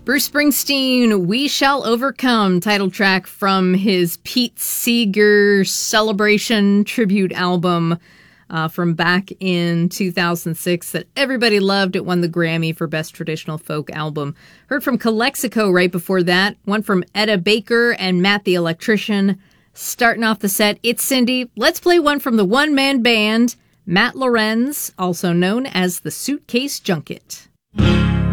Bruce Springsteen, We Shall Overcome, title track from his Pete Seeger Celebration tribute album from back in 2006 that everybody loved. It won the Grammy for Best Traditional Folk Album. Heard from Calexico right before that. One from Etta Baker and Matt the Electrician. Starting off the set, it's Cindy. Let's play one from the one-man band, Matt Lorenz, also known as the Suitcase Junket.